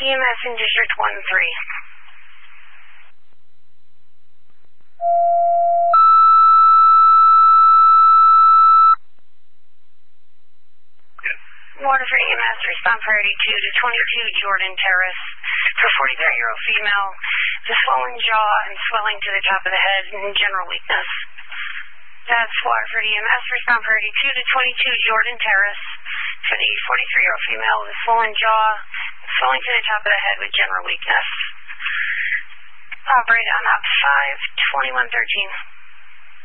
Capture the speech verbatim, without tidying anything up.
E M S in District one three. Waterford E M S, respond priority two to twenty-two Jordan Terrace for forty-three-year-old female. The swollen jaw and swelling to the top of the head and general weakness. That's Waterford E M S, respond priority two to twenty-two Jordan Terrace for the forty-three-year-old female with swollen jaw, swelling to the top of the head with general weakness. Operate on op five twenty-one thirteen.